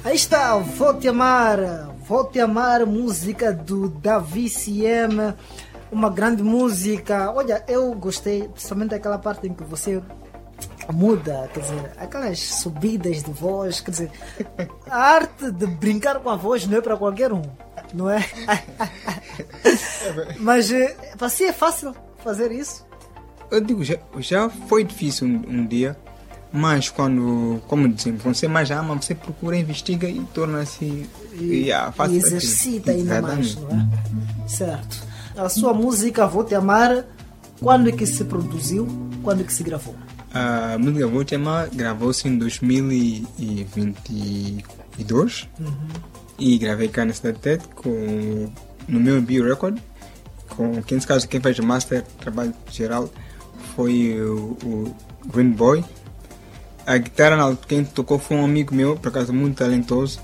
Aí está, Vou Te Amar, música do Davi CM, uma grande música. Olha, eu gostei, principalmente daquela parte em que você muda, quer dizer, aquelas subidas de voz, quer dizer, a arte de brincar com a voz não é para qualquer um, não é? Mas para si é fácil fazer isso? Eu digo, já foi difícil um dia, mas quando, como dizemos, você mais ama, você procura, investiga e torna-se fácil. E exercita ainda mais, não é? Certo. A sua música Vou Te Amar, quando é que se produziu? Quando é que se gravou? A música Vou Te Amar gravou-se em 2022 e gravei cá na Cidade Tete no meu Bio Record, que nesse caso quem fez o master, trabalho geral, foi o Green Boy. A guitarra quem tocou foi um amigo meu, por acaso muito talentoso,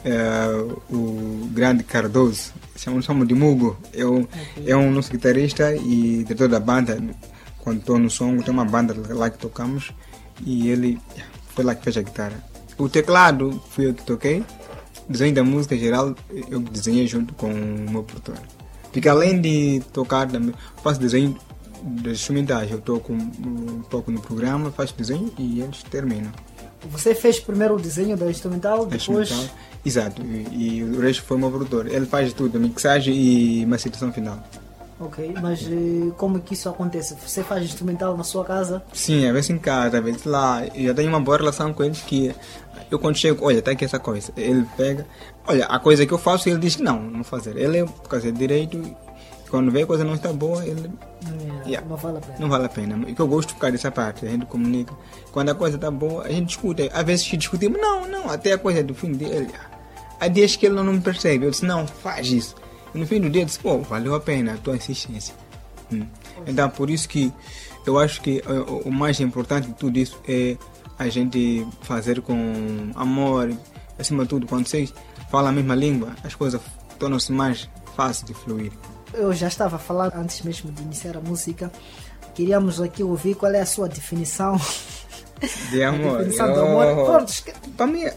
o grande Cardoso, chamamos de Mugo. É um nosso guitarrista e diretor da banda. Quando estou no som, tem uma banda lá que tocamos e ele foi lá que fez a guitarra. O teclado fui eu que toquei, desenho da música geral eu desenhei junto com o meu produtor. Porque além de tocar, também faço desenho de instrumentais. Eu toco no programa, faço desenho e eles terminam. Você fez primeiro o desenho da instrumental, depois... Exato, e o resto foi o meu produtor. Ele faz tudo, mixagem e maceração final. Ok, mas como é que isso acontece? Você faz instrumental na sua casa? Sim, às vezes em casa, às vezes lá. Eu já tenho uma boa relação com eles que eu quando chego, olha, tá aqui essa coisa. Ele pega, olha, a coisa que eu faço, ele diz que não vou fazer. Ele, por causa de direito, quando vê a coisa não está boa, ele... Não vale a pena. Não vale a pena. E que eu gosto de ficar dessa parte, a gente comunica. Quando a coisa está boa, a gente discute. Às vezes discutimos, não, até a coisa do fim dele. Há dias que ele não me percebe. Eu disse, não, faz isso. E no fim do dia eu disse, valeu a pena a tua insistência. Então, por isso que eu acho que o mais importante de tudo isso é a gente fazer com amor. Acima de tudo, quando vocês falam a mesma língua, as coisas tornam-se mais fáceis de fluir. Eu já estava a falar antes mesmo de iniciar a música. Queríamos aqui ouvir qual é a sua definição de amor. Definição do amor. Para mim,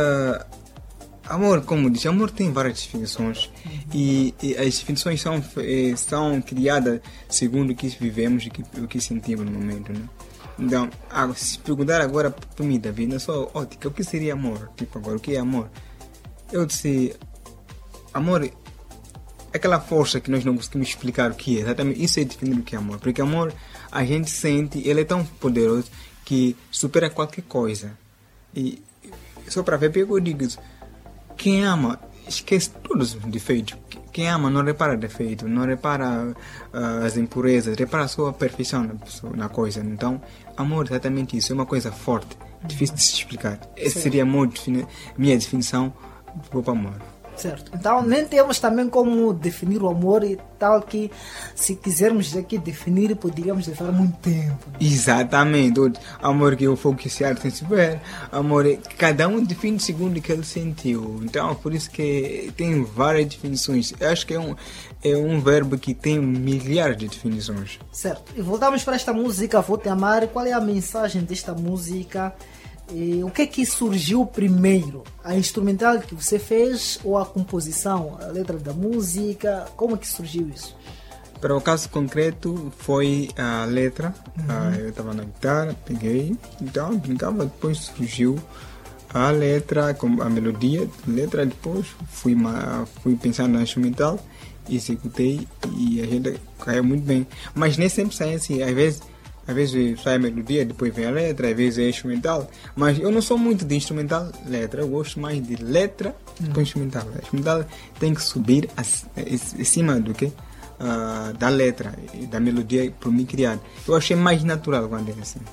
amor, como diz, amor tem várias definições e as definições são criadas segundo o que vivemos e o que sentimos no momento, né? Então, se perguntar agora para mim, David, na sua ótica, o que seria amor? Tipo agora, o que é amor? Eu disse, amor é aquela força que nós não conseguimos explicar o que é. Exatamente, isso é definir o que é amor. Porque amor, a gente sente, ele é tão poderoso que supera qualquer coisa. E só para ver, eu digo isso. Quem ama, esquece todos os defeitos. Quem ama não repara defeito, não repara as impurezas, repara só a perfeição na coisa. Então, amor é exatamente isso. É uma coisa forte, difícil de se explicar. Essa seria a minha definição do próprio amor. Certo. Então nem temos também como definir o amor e tal, que se quisermos aqui definir poderíamos levar muito tempo. Exatamente. Amor que é o fogo que se arde sem se ver. Amor é cada um define segundo o que ele sentiu. Então por isso que tem várias definições. Eu acho que é um verbo que tem milhares de definições. Certo. E voltamos para esta música Vou Te Amar. Qual é a mensagem desta música? E o que é que surgiu primeiro? A instrumental que você fez ou a composição, a letra da música? Como é que surgiu isso? Para o caso concreto foi a letra. Eu estava na guitarra, peguei, então brincava, depois surgiu a letra, a melodia, letra, depois fui pensando na instrumental, executei e a gente caiu muito bem. Mas nem sempre sai assim, às vezes sai a melodia, depois vem a letra, às vezes é instrumental. Mas eu não sou muito de instrumental, letra. Eu gosto mais de letra com instrumental. A instrumental tem que subir acima do que da letra e da melodia por mim criada. Eu achei mais natural quando é assim.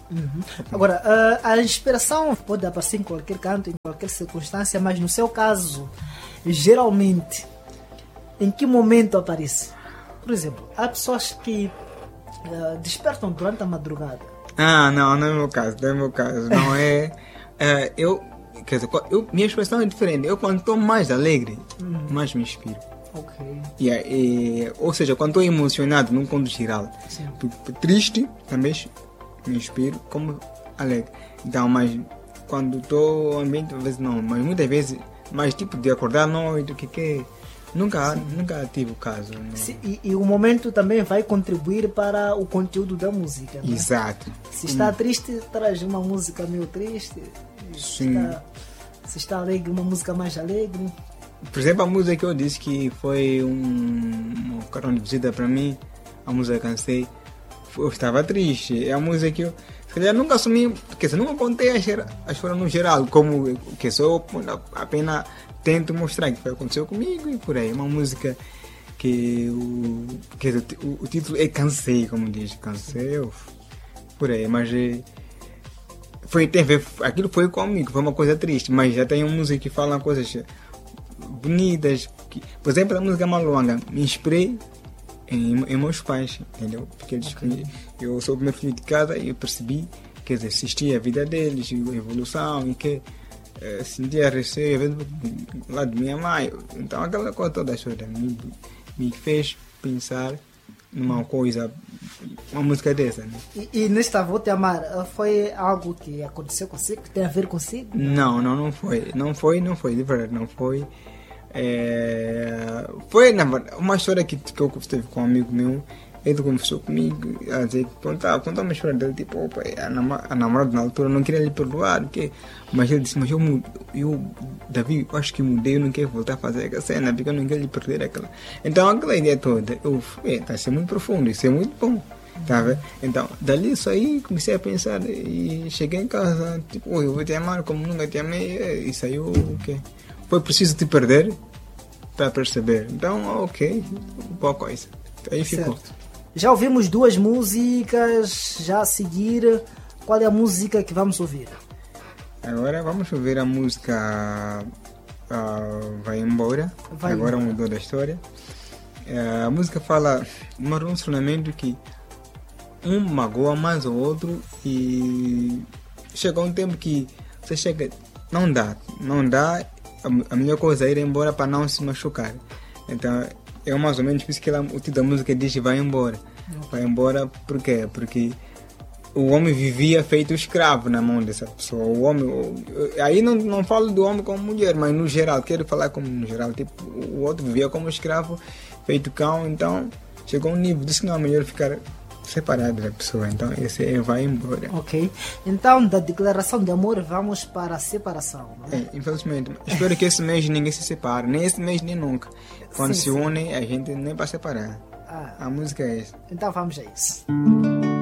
Agora, a inspiração pode aparecer em qualquer canto, em qualquer circunstância, mas no seu caso, geralmente, em que momento aparece? Por exemplo, há pessoas que despertam durante a madrugada. Não é meu caso, não é. Quer dizer, minha expressão é diferente. Eu quando estou mais alegre, mais me inspiro. Ou seja, quando estou emocionado, num ponto geral, triste, também me inspiro, como alegre. Então, mas quando estou no ambiente, às vezes não, mas muitas vezes Mas tipo de acordar à noite, o que é? Nunca tive o caso. Né? E o momento também vai contribuir para o conteúdo da música. Né? Exato. Se está triste, traz uma música meio triste. Sim. Se está alegre, uma música mais alegre. Por exemplo, a música que eu disse que foi um cartão de visita para mim, a música Cansei, eu estava triste. É a música que eu, se calhar, nunca assumi, porque eu nunca contei a história no geral, como que sou apenas tento mostrar que aconteceu comigo e por aí. Uma música que o título é Cansei, como diz, Cansei, por aí, mas aquilo foi comigo, foi uma coisa triste, mas já tem uma música que fala coisas bonitas, por exemplo, a música Maluanga, me inspirei em meus pais, entendeu? Porque eu sou o primeiro filho de casa e eu percebi que existia a vida deles, a evolução e que sentia receio lá de minha mãe. Então aquela coisa toda me fez pensar numa coisa, uma música dessa, né? E nesta Vou Te Amar, foi algo que aconteceu consigo, que tem a ver consigo? Não foi, de verdade, não foi. Foi na verdade uma história que eu tive com um amigo meu. Ele conversou comigo, a dizer, contou uma história dele, tipo, opa, a namorada na altura não queria lhe perdoar, mas ele disse, mas Davi, eu acho que mudei, eu não quero voltar a fazer aquela cena, porque eu não quero lhe perder aquela. Então aquela ideia toda, tá a ser muito profundo, isso é muito bom, tá vendo? Então, dali isso aí, comecei a pensar, e cheguei em casa, tipo, eu vou te amar como nunca te amei, e saiu, foi preciso te perder para perceber. Então, ok, boa coisa. Aí ficou. Certo. Já ouvimos duas músicas, já a seguir, qual é a música que vamos ouvir? Agora vamos ouvir a música Vai Embora, agora mudou da história. A música fala de um relacionamento que um magoa mais o outro e chega um tempo que você chega, não dá, a melhor coisa é ir embora para não se machucar. Então é mais ou menos por isso que o título da música diz vai embora. Vai embora por quê? Porque o homem vivia feito escravo na mão dessa pessoa. O homem, aí não falo do homem como mulher, mas no geral, quero falar como no geral, tipo, o outro vivia como escravo, feito cão, então chegou um nível, disse que não é melhor ficar separado da pessoa, então esse é vai embora. Ok, então da declaração de amor vamos para a separação, não é? Infelizmente, espero que esse mês ninguém se separe, nem esse mês nem nunca. Quando se une, a gente nem vai separar. A música é essa. Então vamos a isso.